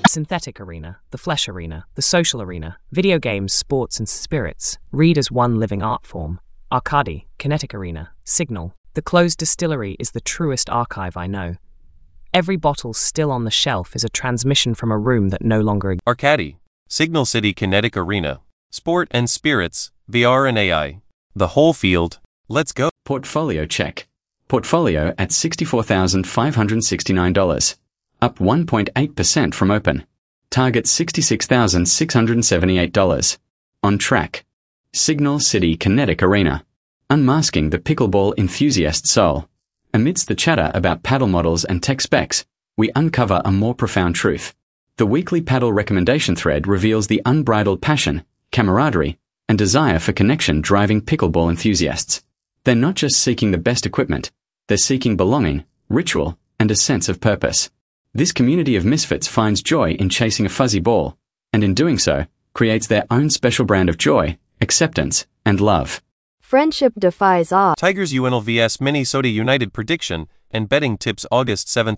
Synthetic arena, the flesh arena, the social arena, video games, sports and spirits, read as one living art form. Arcade, kinetic arena, signal. The closed distillery is the truest archive I know. Every bottle still on the shelf is a transmission from a room that no longer exists. Arcade, Signal City Kinetic Arena, Sport and Spirits, VR and AI. The whole field. Let's go. Portfolio check. Portfolio at $64,569, up 1.8% from open. Target $66,678. On track. Signal City Kinetic Arena. Unmasking the pickleball enthusiast soul. Amidst the chatter about paddle models and tech specs, we uncover a more profound truth. The weekly paddle recommendation thread reveals the unbridled passion, camaraderie, and desire for connection driving pickleball enthusiasts. They're not just seeking the best equipment, they're seeking belonging, ritual, and a sense of purpose. This community of misfits finds joy in chasing a fuzzy ball, and in doing so, creates their own special brand of joy, acceptance, and love. Friendship defies odds. Tigers UNL vs Minnesota United prediction and betting tips August 7,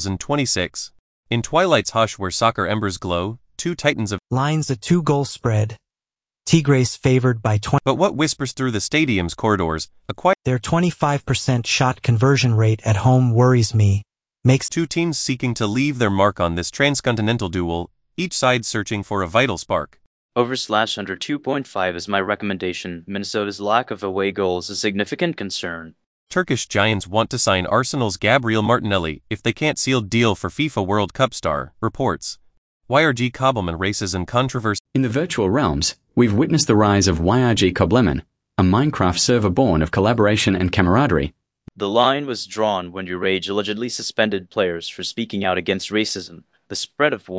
2026. In Twilight's hush where soccer embers glow, two titans of lines a 2-goal spread. Tigres favored by 20. But what whispers through the stadium's corridors, a quiet Their 25% shot conversion rate at home worries me. Makes two teams seeking to leave their mark on this transcontinental duel, each side searching for a vital spark. Over/under 2.5 is my recommendation. Minnesota's lack of away goals is a significant concern. Turkish giants want to sign Arsenal's Gabriel Martinelli if they can't seal deal for FIFA World Cup star, reports. YRG Kobleman races and controversy. In the virtual realms, we've witnessed the rise of YRG Kobleman, a Minecraft server born of collaboration and camaraderie. The line was drawn when Rage allegedly suspended players for speaking out against racism. The spread of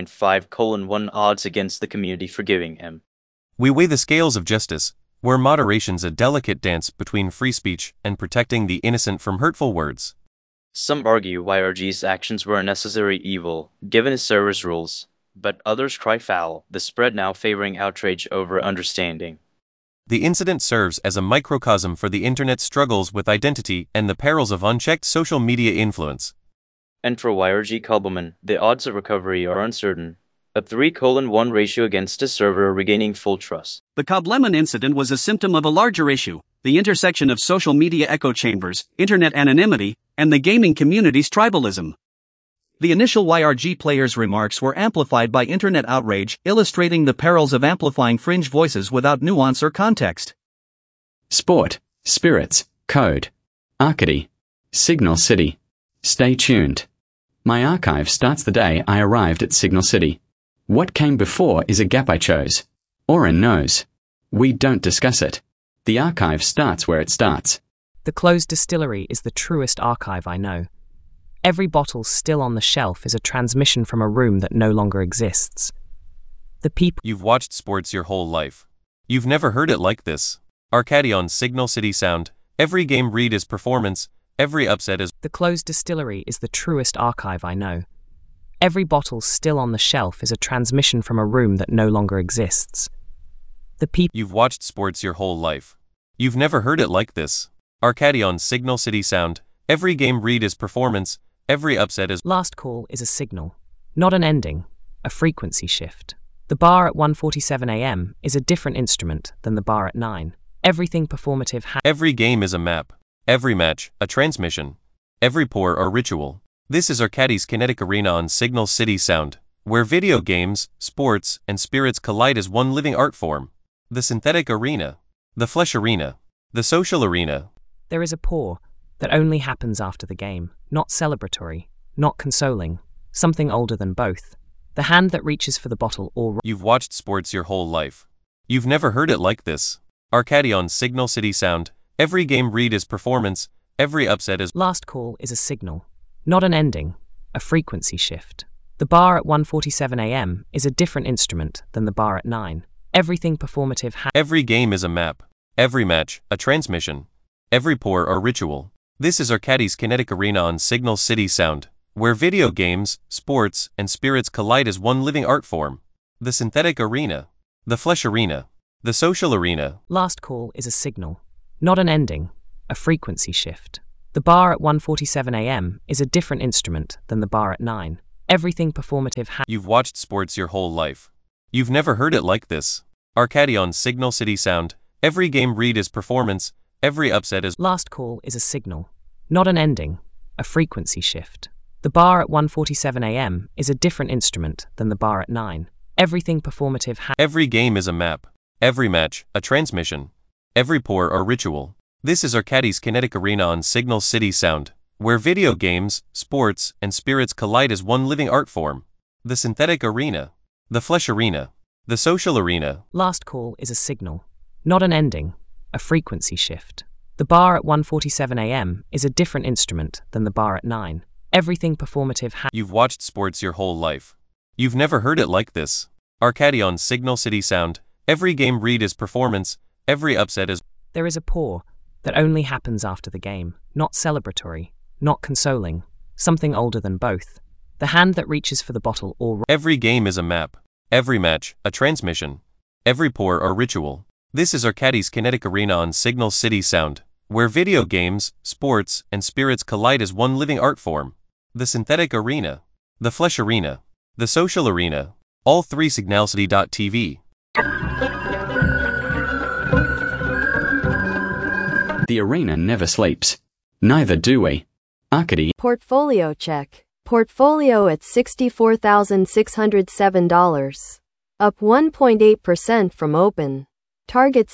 1.5:1 odds against the community forgiving him. We weigh the scales of justice, where moderation's a delicate dance between free speech and protecting the innocent from hurtful words. Some argue YRG's actions were a necessary evil, given his server's rules, but others cry foul, the spread now favoring outrage over understanding. The incident serves as a microcosm for the internet's struggles with identity and the perils of unchecked social media influence. And for YRG Kobleman, the odds of recovery are uncertain. A 3:1 ratio against a server regaining full trust. The Kobleman incident was a symptom of a larger issue, the intersection of social media echo chambers, internet anonymity, and the gaming community's tribalism. The initial YRG player's remarks were amplified by internet outrage, illustrating the perils of amplifying fringe voices without nuance or context. Sport, Spirits, Code, Arcady, Signal City. Stay tuned. My archive starts the day I arrived at Signal City. What came before is a gap I chose. Oren knows. We don't discuss it. The archive starts where it starts. The closed distillery is the truest archive I know. Every bottle still on the shelf is a transmission from a room that no longer exists. The people. You've watched sports your whole life. You've never heard it like this. Arcade on Signal City Sound. Every game read is performance. Every upset is. The closed distillery is the truest archive I know. Every bottle still on the shelf is a transmission from a room that no longer exists. The people. You've watched sports your whole life. You've never heard it like this. Arcade on Signal City Sound. Every game read is performance. Every upset is. Last call is a signal, not an ending, a frequency shift. The bar at 1:47 a.m. is a different instrument than the bar at 9. Everything performative. Every game is a map. Every match, a transmission. Every pour, a ritual. This is Arcade's Kinetic Arena on Signal City Sound, where video games, sports, and spirits collide as one living art form. The synthetic arena. The flesh arena. The social arena. There is a pour that only happens after the game, not celebratory, not consoling, something older than both. The hand that reaches for the bottle or. You've watched sports your whole life. You've never heard it like this. Arcade on Signal City Sound. Every game read is performance. Every upset is. Last call is a signal, not an ending, a frequency shift. The bar at 1:47 a.m. is a different instrument than the bar at 9. Everything performative. Every game is a map. Every match, a transmission. Every pour, a ritual. This is Arcade's Kinetic Arena on Signal City Sound, where video games, sports, and spirits collide as one living art form. The synthetic arena. The flesh arena. The social arena. Last call is a signal, not an ending, a frequency shift. The bar at 1:47 a.m. is a different instrument than the bar at 9. Everything performative You've watched sports your whole life. You've never heard it like this. Arcadi on Signal City Sound. Every game read is performance, every upset is... Last call is a signal, not an ending, a frequency shift. The bar at 1:47 a.m. is a different instrument than the bar at 9. Everything performative Every game is a map. Every match, a transmission. Every pour or ritual. This is Arcadi's Kinetic Arena on Signal City Sound, where video games, sports, and spirits collide as one living art form. The synthetic arena. The flesh arena. The social arena. Last call is a signal, not an ending, a frequency shift. The bar at 1:47 a.m. is a different instrument than the bar at 9. Everything performative You've watched sports your whole life. You've never heard it like this. Arcadi on Signal City Sound. Every game read is performance, every upset is... There is a pour that only happens after the game, not celebratory, not consoling, something older than both. The hand that reaches for the bottle or... Every game is a map. Every match, a transmission. Every pour or ritual. This is Arcadi's Kinetic Arena on Signal City Sound, where video games, sports, and spirits collide as one living art form. The synthetic arena. The flesh arena. The social arena. All three signalcity.tv. The arena never sleeps. Neither do we. Arcadi. Portfolio check. Portfolio at $64,607. Up 1.8% from open. Target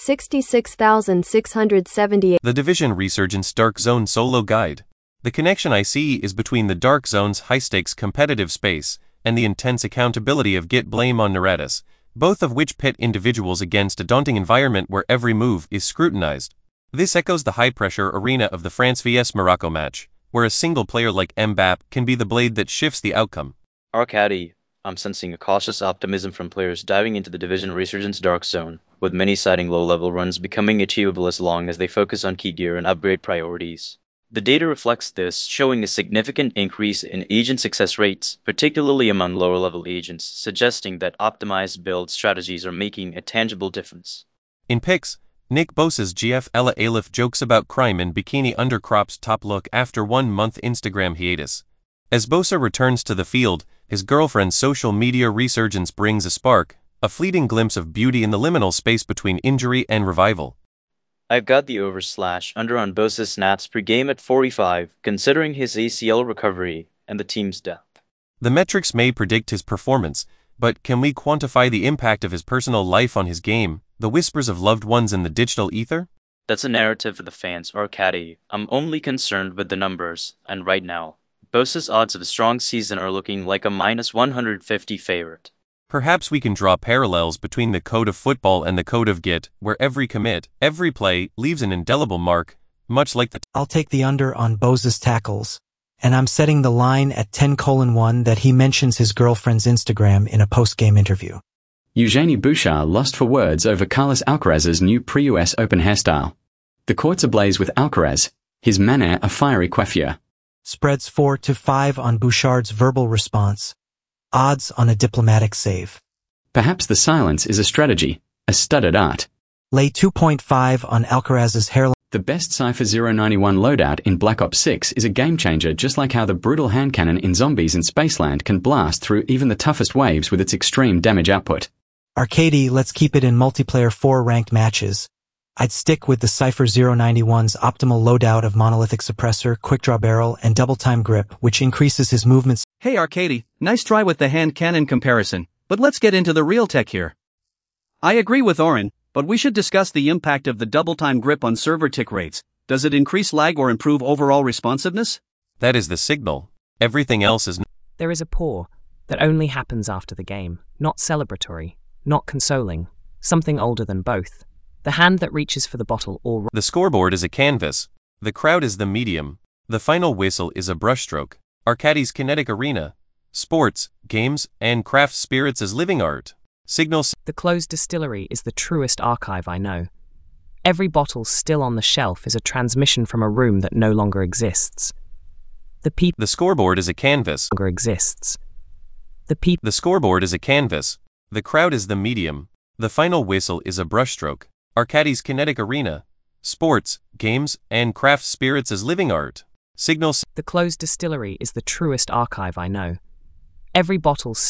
66,678. The Division Resurgence Dark Zone Solo Guide. The connection I see is between the Dark Zone's high-stakes competitive space and the intense accountability of Git Blame on Neratis, both of which pit individuals against a daunting environment where every move is scrutinized. This echoes the high-pressure arena of the France vs Morocco match, where a single player like Mbappe can be the blade that shifts the outcome. Arcadi, I'm sensing a cautious optimism from players diving into the Division Resurgence Dark Zone, with many citing low-level runs becoming achievable as long as they focus on key gear and upgrade priorities. The data reflects this, showing a significant increase in agent success rates, particularly among lower-level agents, suggesting that optimized build strategies are making a tangible difference. In pics, Nick Bosa's GF Ella Aleph jokes about crime and bikini undercrops top look after 1 month Instagram hiatus. As Bosa returns to the field, his girlfriend's social media resurgence brings a spark, a fleeting glimpse of beauty in the liminal space between injury and revival. I've got the over/under on Bosa's snaps per game at 45, considering his ACL recovery and the team's depth. The metrics may predict his performance, but can we quantify the impact of his personal life on his game, the whispers of loved ones in the digital ether? That's a narrative for the fans, Arcadi. I'm only concerned with the numbers, and right now, Bosa's odds of a strong season are looking like a -150 favorite. Perhaps we can draw parallels between the code of football and the code of Git, where every commit, every play, leaves an indelible mark, much like the... I'll take the under on Bosa's tackles, and I'm setting the line at 10:1 that he mentions his girlfriend's Instagram in a post-game interview. Eugenie Bouchard lost for words over Carlos Alcaraz's new pre-US Open hairstyle. The court's ablaze with Alcaraz, his manner a fiery coiffure. Spreads 4-5 on Bouchard's verbal response. Odds on a diplomatic save. Perhaps the silence is a strategy, a studded art. Lay 2.5 on Alcaraz's hairline. The best Cypher 091 loadout in Black Ops 6 is a game-changer, just like how the brutal hand cannon in Zombies in Spaceland can blast through even the toughest waves with its extreme damage output. Arcadi, let's keep it in multiplayer 4 ranked matches. I'd stick with the Cypher 091's optimal loadout of Monolithic Suppressor, Quick Draw Barrel, and Double Time Grip, which increases his movement. Hey Arcadi, nice try with the hand cannon comparison, but let's get into the real tech here. I agree with Oren, but we should discuss the impact of the Double Time Grip on server tick rates. Does it increase lag or improve overall responsiveness? That is the signal. Everything else is... There is a pour that only happens after the game, not celebratory, not consoling, something older than both. The hand that reaches for the bottle or... The scoreboard is a canvas. The crowd is the medium. The final whistle is a brushstroke. Arcadi's Kinetic Arena. Sports, games, and craft spirits as living art. Signal... The closed distillery is the truest archive I know. Every bottle still on the shelf is a transmission from a room that no longer exists. The scoreboard is a canvas. Longer exists. The scoreboard is a canvas. The crowd is the medium. The final whistle is a brushstroke. Arcadi's Kinetic Arena. Sports, games, and craft spirits as living art. Signal... The closed distillery is the truest archive I know. Every bottle